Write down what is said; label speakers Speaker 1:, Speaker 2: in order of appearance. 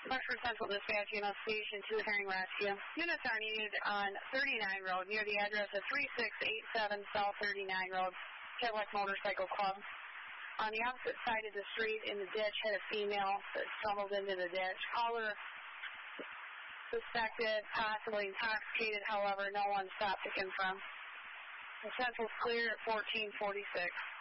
Speaker 1: Hartford Central Dispatch, EMS Station 2, Herring Rescue. Units are needed on 39 Road near the address of 3687 South 39 Road, Cadillac Motorcycle Club. On the opposite side of the street in the ditch had a female that stumbled into the ditch. Caller suspected, possibly intoxicated, however, no one stopped to confirm. The Central's clear at 1446.